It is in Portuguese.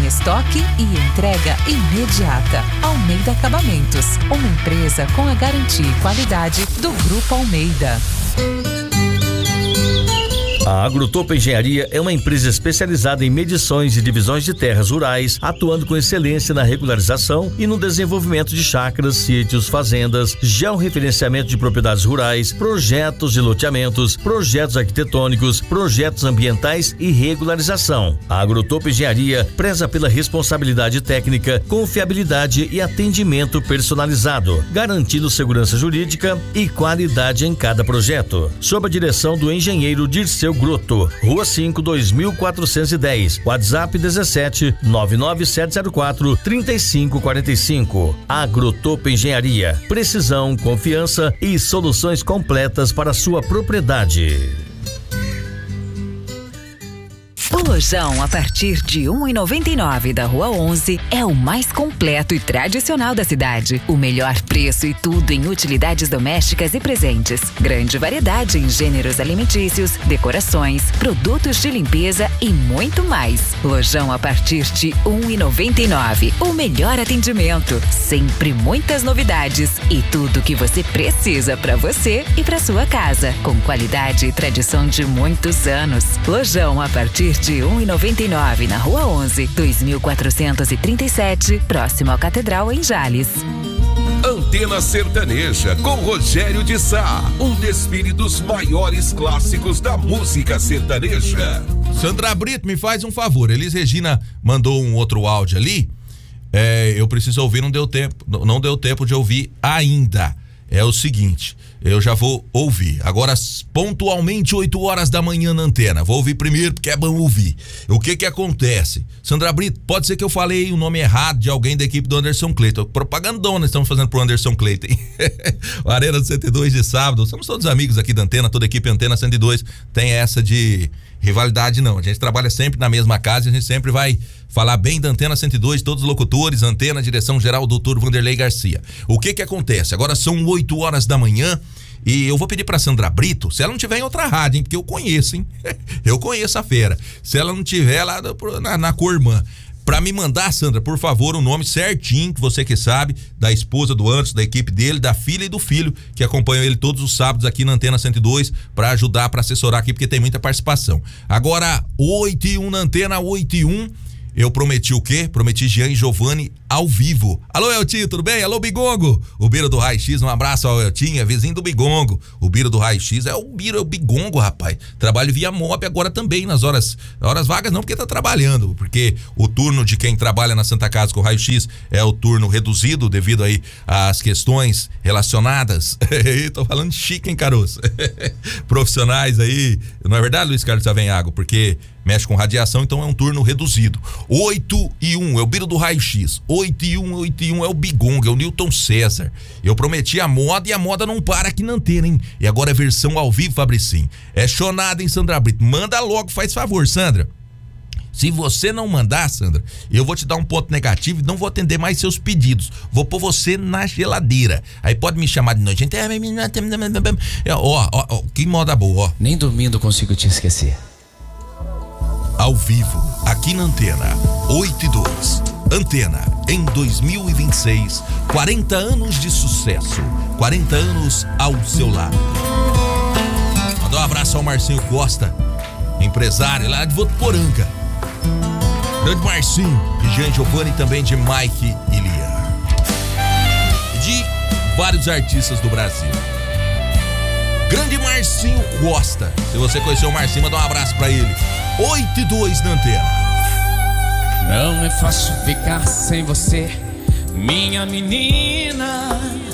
estoque e entrega imediata. Almeida Acabamentos, uma empresa com a garantia e qualidade do Grupo Almeida. A Agrotopo Engenharia é uma empresa especializada em medições e divisões de terras rurais, atuando com excelência na regularização e no desenvolvimento de chácaras, sítios, fazendas, georreferenciamento de propriedades rurais, projetos de loteamentos, projetos arquitetônicos, projetos ambientais e regularização. A Agrotopo Engenharia preza pela responsabilidade técnica, confiabilidade e atendimento personalizado, garantindo segurança jurídica e qualidade em cada projeto. Sob a direção do engenheiro Dirceu Grotto, Rua 5, 2410, WhatsApp 17 99704 3545. Agrotopo Engenharia, precisão, confiança e soluções completas para sua propriedade. O lojão a partir de R$1,99 da Rua 11 é o mais completo e tradicional da cidade. O melhor preço e tudo em utilidades domésticas e presentes. Grande variedade em gêneros alimentícios, decorações, produtos de limpeza e muito mais. Lojão a partir de R$1,99. O melhor atendimento, sempre muitas novidades e tudo que você precisa para você e para sua casa, com qualidade e tradição de muitos anos. Lojão a partir de R$1,99 na Rua 11, 2437, próximo à Catedral em Jales. Antena Sertaneja com Rogério de Sá, um desfile dos maiores clássicos da música sertaneja. Sandra Brito, me faz um favor, Elis Regina mandou um outro áudio ali, eu preciso ouvir, não deu tempo de ouvir ainda. É o seguinte, eu já vou ouvir. Agora, pontualmente, 8 horas da manhã na antena. Vou ouvir primeiro, porque é bom ouvir. O que acontece? Sandra Brito, pode ser que eu falei o nome errado de alguém da equipe do Anderson Cleiton. Propagandona estamos fazendo pro Anderson Cleiton, hein? O Arena 102 de sábado. Somos todos amigos aqui da antena, toda a equipe Antena 102. Tem essa de rivalidade, não. A gente trabalha sempre na mesma casa e a gente sempre vai falar bem da Antena 102, todos os locutores, Antena, direção geral, doutor Vanderlei Garcia. O que acontece? Agora são 8 horas da manhã e eu vou pedir pra Sandra Brito, se ela não tiver em outra rádio, hein? Porque eu conheço, hein? Eu conheço a fera. Se ela não tiver lá na Cormã, pra me mandar, Sandra, por favor, o nome certinho, que você que sabe, da esposa do Anderson, da equipe dele, da filha e do filho, que acompanham ele todos os sábados aqui na Antena 102, pra ajudar, pra assessorar aqui, porque tem muita participação. Agora, 8h01 na Antena, 8h01. Eu prometi o quê? Prometi Jean e Giovanni ao vivo. Alô, Eltinho, tudo bem? Alô, Bigongo. O Bira do Raio X, um abraço ao Eltinho, é vizinho do Bigongo. O Bira do Raio X é o Bigongo, rapaz. Trabalho via MOB agora também, nas horas vagas não, porque tá trabalhando. Porque o turno de quem trabalha na Santa Casa com o Raio X é o turno reduzido devido aí às questões relacionadas. Tô falando chique, hein, caroço? Profissionais aí, não é verdade, Luiz Carlos Savenhago? Porque mexe com radiação, então é um turno reduzido. 8h01 é o Biro do Raio X. 8h01 é o Bigonga, é o Newton César. Eu prometi a moda e a moda não para aqui na antena, hein? E agora é versão ao vivo, Fabricim. É chonada, hein, Sandra Brito? Manda logo, faz favor, Sandra. Se você não mandar, Sandra, eu vou te dar um ponto negativo e não vou atender mais seus pedidos. Vou pôr você na geladeira. Aí pode me chamar de noite. Ó, que moda boa, ó. Nem dormindo consigo te esquecer. Ao vivo, aqui na Antena, 8h02. Antena, em 2026, 40 anos de sucesso, 40 anos ao seu lado. Mandar um abraço ao Marcinho Costa, empresário lá de Votuporanga. Grande Marcinho, de Jean Giovanni e também de Mike e Lia. E de vários artistas do Brasil. Grande Marcinho Costa. Se você conheceu o Marcinho, manda um abraço pra ele. 8h02 na Antena. Não é fácil ficar sem você, minha menina.